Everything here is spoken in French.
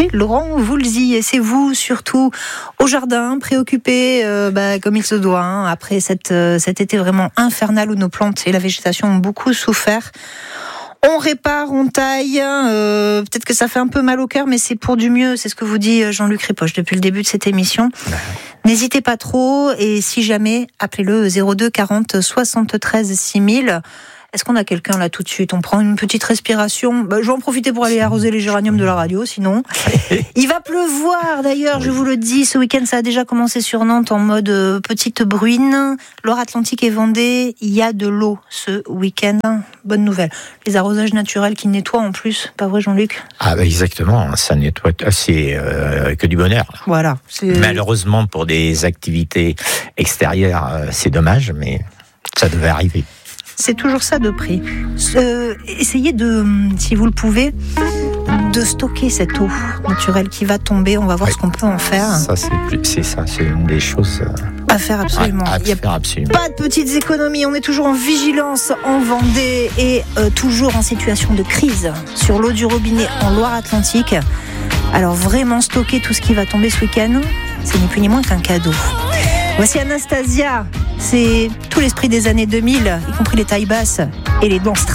c'est Laurent Voulzy et c'est vous surtout au jardin, préoccupé comme il se doit, après cet été vraiment infernal où nos plantes et la végétation ont beaucoup souffert. On répare, on taille, peut-être que ça fait un peu mal au cœur, mais c'est pour du mieux, c'est ce que vous dit Jean-Luc Ripoche depuis le début de cette émission. N'hésitez pas trop, et si jamais, appelez-le 02 40 73 6000. Est-ce qu'on a quelqu'un là tout de suite ? On prend une petite respiration. Je vais en profiter pour aller arroser les géraniums de la radio, sinon. Il va pleuvoir d'ailleurs, je vous le dis. Ce week-end, ça a déjà commencé sur Nantes en mode petite bruine. Loire-Atlantique et Vendée, il y a de l'eau ce week-end. Bonne nouvelle. Les arrosages naturels qui nettoient en plus, pas vrai Jean-Luc ? Exactement, ça nettoie, c'est que du bonheur. Voilà. Malheureusement pour des activités extérieures, c'est dommage, mais ça devait arriver. C'est toujours ça de prix. Essayez de, si vous le pouvez, de stocker cette eau naturelle qui va tomber. On va voir ce qu'on peut en faire. Ça, c'est une des choses à faire absolument. Il n'y a pas de petites économies. On est toujours en vigilance en Vendée et toujours en situation de crise sur l'eau du robinet en Loire-Atlantique. Alors vraiment stocker tout ce qui va tomber ce week-end, c'est ni plus ni moins qu'un cadeau. Voici Anastasia, c'est tout l'esprit des années 2000, y compris les tailles basses et les blonds strass.